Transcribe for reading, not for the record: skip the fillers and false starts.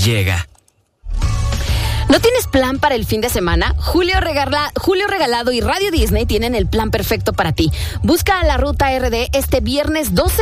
llega. ¿No tienes plan para el fin de semana? Julio Regalado y Radio Disney tienen el plan perfecto para ti. Busca la Ruta RD este viernes 12